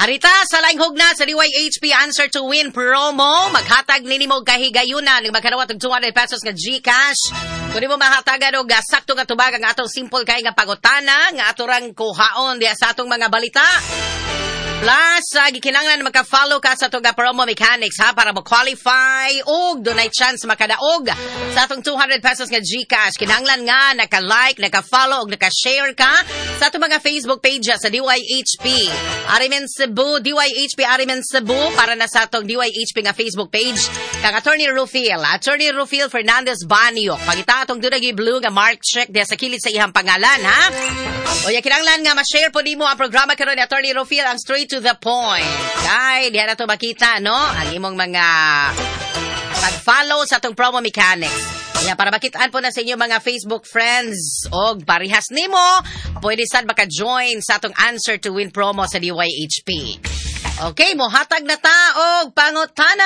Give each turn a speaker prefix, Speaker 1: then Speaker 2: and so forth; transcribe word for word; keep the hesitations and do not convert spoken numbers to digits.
Speaker 1: Arita, sa laing hugna sa D Y H P Answer to Win promo, maghatag nini mo kahigayunan, magkarawat og two hundred pesos nga Gcash. Kung mo mahatagan og sakto nga tubag ang atong simple kay nga pangutana, nga aturang kuhaon diya sa atong mga balita. Plus, uh, gikinanglan magka-follow ka sa itong promo mechanics ha para mo-qualify og dunay chance makadaog sa atong two hundred pesos nga Gcash. Kinanglan nga naka-like, naka-follow og naka-share ka sa atong mga Facebook pages sa D Y H P Arimen Cebu, D Y H P Arimen Cebu para na sa atong D Y H P nga Facebook page kang Attorney Rufil, Attorney Rufil Fernandez Banyo. Pangita atong dunay blue nga mark check diya sa kilid sa ihang pangalan ha. O ya kinanglan nga ma-share po nimo ang programa karon ni Attorney Rufil ang straight to the point. Kay, diyan na ito makita, no? Ang imong mga pag-follow sa itong promo mechanics. Kaya para makitaan po na sa inyo mga Facebook friends o parihas nimo, pwede sad maka-join sa itong Answer to Win promo sa D Y H P. Okay, mohatag na ta og pangutana.